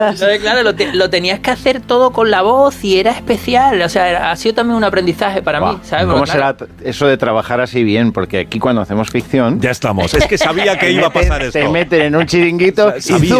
Claro, lo tenías que hacer todo con la voz y era especial. O sea, ha sido también un aprendizaje para mí, ¿sabes? ¿Cómo Porque, será eso de trabajar así bien? Porque aquí cuando hacemos ficción... Ya estamos. Es que sabía que iba a pasar esto. Te meten en un chiringuito y Sabía.